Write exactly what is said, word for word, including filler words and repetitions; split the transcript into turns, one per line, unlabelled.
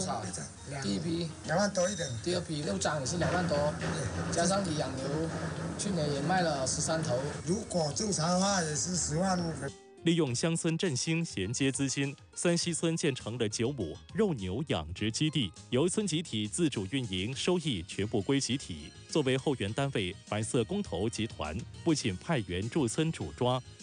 少？第一批
两万多一点，
第二批六张也是两万多，加上你养牛，去年也卖了十三头。
如果正常的话，也是十万。
利用乡村振兴衔接资金，三溪村建成了九亩肉牛养殖基地，由村集体自主运营，收益全部归集体。作为后援单位，白色公投集团不仅派员驻村主抓，